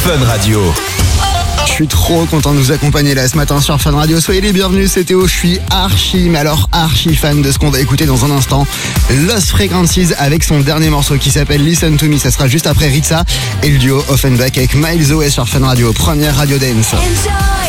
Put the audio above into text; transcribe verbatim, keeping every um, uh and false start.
Fun Radio. Je suis trop content de vous accompagner là ce matin sur Fun Radio. Soyez les bienvenus, c'est Théo. Je suis archi, mais alors archi fan de ce qu'on va écouter dans un instant. Lost Frequencies avec son dernier morceau qui s'appelle Listen to Me. Ça sera juste après Ritza et le duo Offenbach avec Miles Away sur Fun Radio. Première radio dance.